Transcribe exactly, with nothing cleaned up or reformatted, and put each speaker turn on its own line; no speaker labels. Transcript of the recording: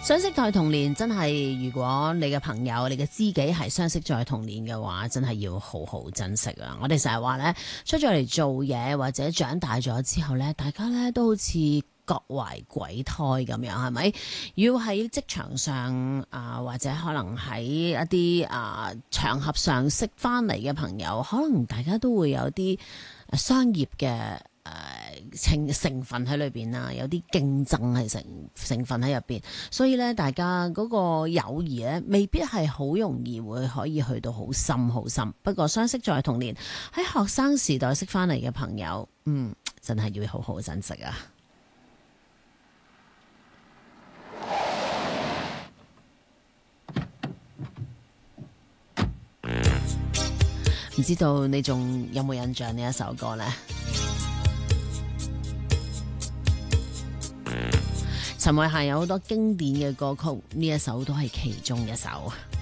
相識在童年真係，如果你嘅朋友、你嘅知己係相識在童年嘅話，真係要好好珍惜啊！我哋成日話呢，出咗嚟做嘢或者長大咗之後呢，大家呢都好似各懷鬼胎咁樣，係咪？要喺職場上啊、呃，或者可能喺一啲啊、呃、場合上識翻嚟嘅朋友，可能大家都會有啲商業嘅誒成成分喺裏邊啦，有啲競爭係成成分喺入邊，所以咧大家嗰個友誼咧未必係好容易會可以去到好深好深。不過相識在童年，喺學生時代識翻嚟嘅朋友，嗯，真係要好好珍惜啊！唔知道你仲有冇印象呢一首歌呢？陳慧嫻有好多經典嘅歌曲，呢一首都係其中一首。